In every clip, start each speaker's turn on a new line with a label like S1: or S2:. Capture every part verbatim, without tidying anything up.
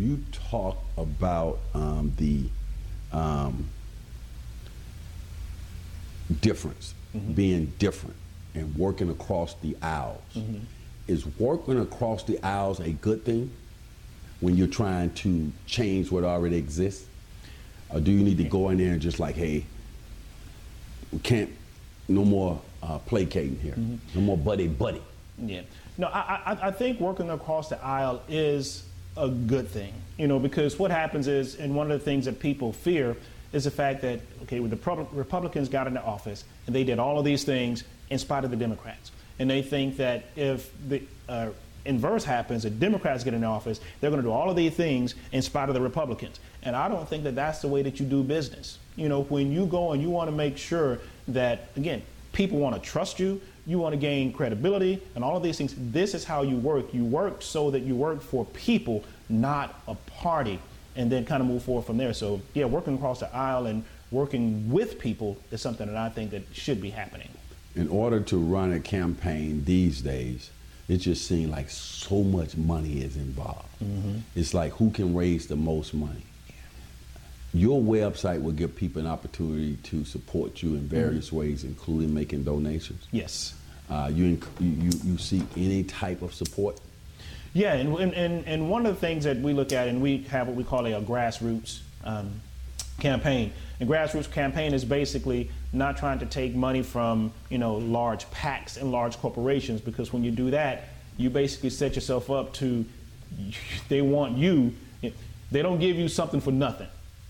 S1: you talk about um, the um, difference, mm-hmm. being different and working across the aisles. Mm-hmm. Is working across the aisles a good thing when you're trying to change what already exists? Or do you need to go in there and just like, hey, we can't, no more uh, placating here, mm-hmm. no more buddy-buddy?
S2: Yeah. No, I, I, I think working across the aisle is a good thing, you know, because what happens is, and one of the things that people fear is the fact that, okay, when the Republicans got into office and they did all of these things in spite of the Democrats. And they think that if the uh, inverse happens, the Democrats get in office, they're going to do all of these things in spite of the Republicans. And I don't think that that's the way that you do business. You know, when you go and you want to make sure that, again, people want to trust you, you want to gain credibility and all of these things, this is how you work. You work so that you work for people, not a party, and then kind of move forward from there. So, yeah, working across the aisle and working with people is something that I think that should be happening.
S1: In order to run a campaign these days, it just seems like so much money is involved. Mm-hmm. It's like who can raise the most money. Yeah. Your website will give people an opportunity to support you in various mm-hmm. ways, including making donations.
S2: Yes.
S1: Uh, you, you you see any type of support?
S2: Yeah, and, and, and one of the things that we look at, and we have what we call a, a grassroots um, campaign. And grassroots campaign is basically not trying to take money from, you know, large PACs and large corporations, because when you do that, you basically set yourself up to, they want you, they don't give you something for nothing.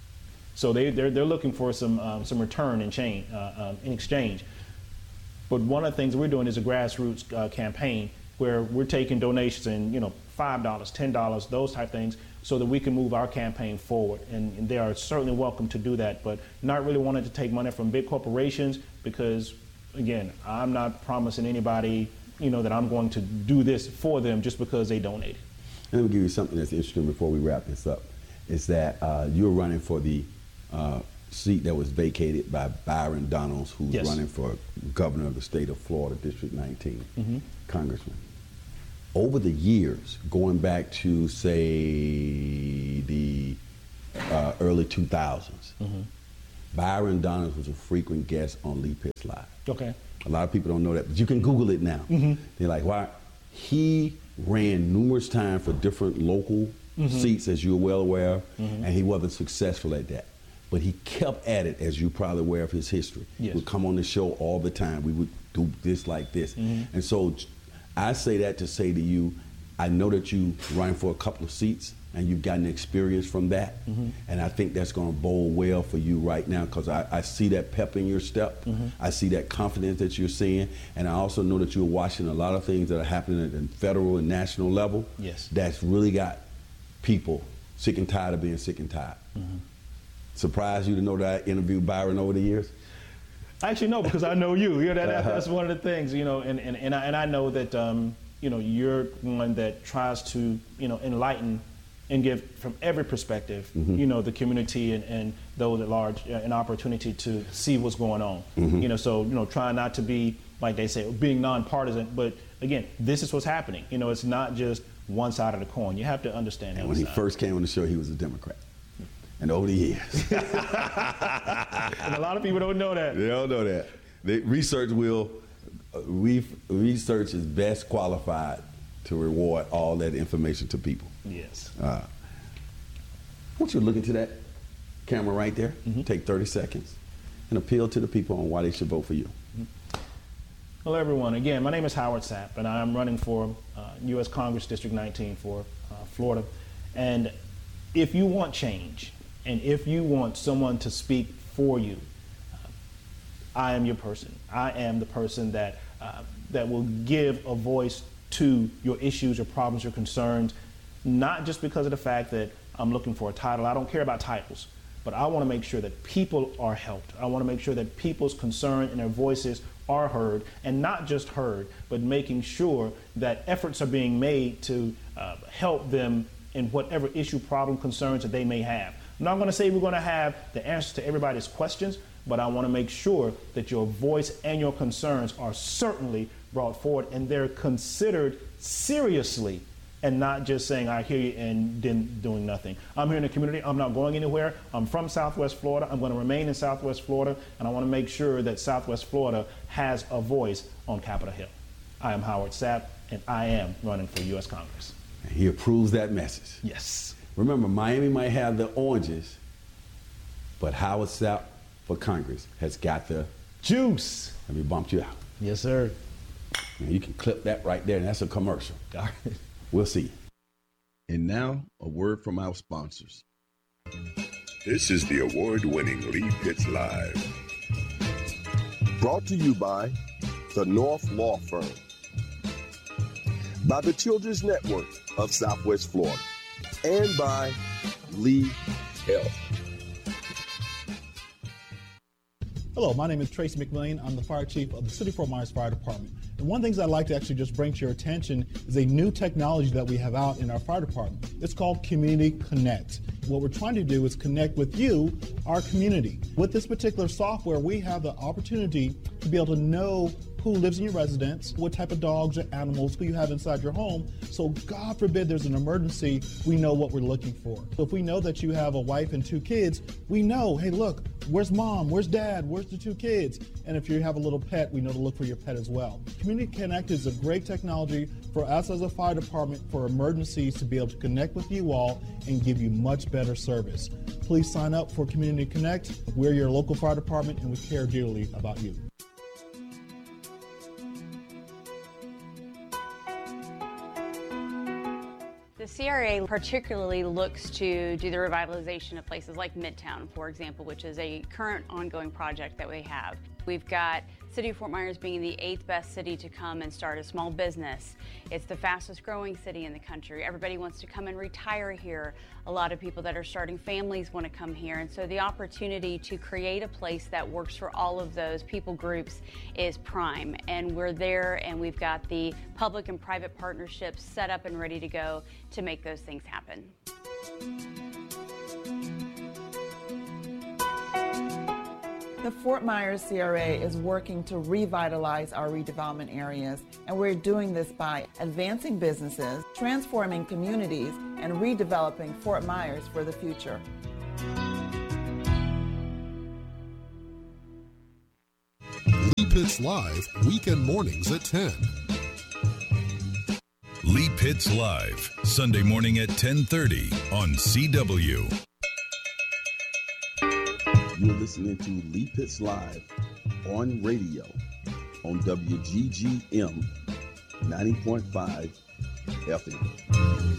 S2: So they, they're, they're looking for some, um, some return in, chain, uh, um, in exchange. But one of the things we're doing is a grassroots uh, campaign where we're taking donations and, you know, five dollars, ten dollars, those type things, so that we can move our campaign forward. And, and they are certainly welcome to do that, but not really wanting to take money from big corporations because, again, I'm not promising anybody, you know, that I'm going to do this for them just because they donated.
S1: And let me give you something that's interesting before we wrap this up, is that uh, you're running for the uh, seat that was vacated by Byron Donalds, who's yes. running for governor of the state of Florida, District nineteen, mm-hmm. congressman. Over the years, going back to, say, the uh, early two thousands, mm-hmm. Byron Donalds was a frequent guest on Lee Pitts Live.
S2: Okay.
S1: A lot of people don't know that, but you can Google it now. Mm-hmm. They're like, why? He ran numerous times for different local mm-hmm. seats, as you're well aware of, mm-hmm. and he wasn't successful at that. But he kept at it, as you're probably aware of his history. Yes. He would come on the show all the time. We would do this like this. Mm-hmm. And so I say that to say to you, I know that you running for a couple of seats and you've gotten experience from that. Mm-hmm. And I think that's going to bode well for you right now, because I, I see that pep in your step. Mm-hmm. I see that confidence that you're seeing. And I also know that you're watching a lot of things that are happening at the federal and national level.
S2: Yes.
S1: That's really got people sick and tired of being sick and tired. Mm-hmm. Surprised you to know that I interviewed Byron over the years?
S2: Actually, no, because I know you. You know, that, uh-huh. That's one of the things, you know, and, and, and, I, and I know that, um, you know, you're one that tries to, you know, enlighten and give from every perspective, mm-hmm. you know, the community and, and those at large uh, an opportunity to see what's going on. Mm-hmm. You know, so, you know, trying not to be, like they say, being nonpartisan, but again, this is what's happening. You know, it's not just one side of the coin. You have to understand that.
S1: And when he first came on the show, he was a Democrat. And over the years.
S2: And a lot of people don't know that.
S1: They don't know that. They, research will, uh, re- research is best qualified to reward all that information to people.
S2: Yes.
S1: Uh, I want you to look into that camera right there, mm-hmm. take thirty seconds, and appeal to the people on why they should vote for you.
S2: Mm-hmm. Hello, everyone. Again, my name is Howard Sapp, and I'm running for uh, U S Congress District nineteen for uh, Florida. And if you want change, and if you want someone to speak for you, uh, I am your person. I am the person that uh, that will give a voice to your issues, your problems, your concerns, not just because of the fact that I'm looking for a title. I don't care about titles, but I want to make sure that people are helped. I want to make sure that people's concerns and their voices are heard, and not just heard, but making sure that efforts are being made to uh, help them in whatever issue, problem, concerns that they may have. I'm not going to say we're going to have the answers to everybody's questions, but I want to make sure that your voice and your concerns are certainly brought forward and they're considered seriously and not just saying, I hear you, and then doing nothing. I'm here in the community. I'm not going anywhere. I'm from Southwest Florida. I'm going to remain in Southwest Florida, and I want to make sure that Southwest Florida has a voice on Capitol Hill. I am Howard Sapp, and I am running for U S Congress.
S1: And he approves that message.
S2: Yes.
S1: Remember, Miami might have the oranges, but Howard Sapp for Congress has got the
S2: juice.
S1: Let me bump you out.
S2: Yes, sir.
S1: And you can clip that right there, and that's a commercial. We'll see you.
S3: And now, a word from our sponsors.
S4: This is the award-winning Lee Pitts Live.
S5: Brought to you by the North Law Firm, by the Children's Network of Southwest Florida, and by Lee Health.
S6: Hello, my name is Tracy McMillian. I'm the fire chief of the City of Fort Myers Fire Department. And one of the things I'd like to actually just bring to your attention is a new technology that we have out in our fire department. It's called Community Connect. What we're trying to do is connect with you, our community. With this particular software, we have the opportunity to be able to know who lives in your residence, what type of dogs or animals, who you have inside your home. So God forbid there's an emergency, we know what we're looking for. So if we know that you have a wife and two kids, we know, hey, look, where's mom? Where's dad? Where's the two kids? And if you have a little pet, we know to look for your pet as well. Community Connect is a great technology for us as a fire department for emergencies to be able to connect with you all and give you much better service. Please sign up for Community Connect. We're your local fire department and we care dearly about you.
S7: The C R A particularly looks to do the revitalization of places like Midtown, for example, which is a current ongoing project that we have. We've got City of Fort Myers being the eighth best city to come and start a small business. It's the fastest growing city in the country. Everybody wants to come and retire here. A lot of people that are starting families want to come here. And so the opportunity to create a place that works for all of those people groups is prime. And we're there, and we've got the public and private partnerships set up and ready to go to make those things happen.
S8: The Fort Myers C R A is working to revitalize our redevelopment areas, and we're doing this by advancing businesses, transforming communities, and redeveloping Fort Myers for the future.
S9: Lee Pitts Live, weekend mornings at ten.
S10: Lee Pitts Live, Sunday morning at ten thirty on C W.
S3: You're listening to Lee Pitts Live on radio on W G G M ninety point five F M.